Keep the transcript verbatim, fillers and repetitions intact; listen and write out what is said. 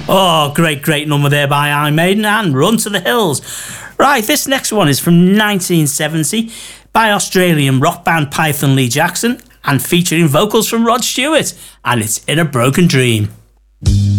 Oh, great, great number there by Iron Maiden and Run to the Hills. Right, this next one is from nineteen seventy by Australian rock band Python Lee Jackson and featuring vocals from Rod Stewart, and it's In a Broken Dream.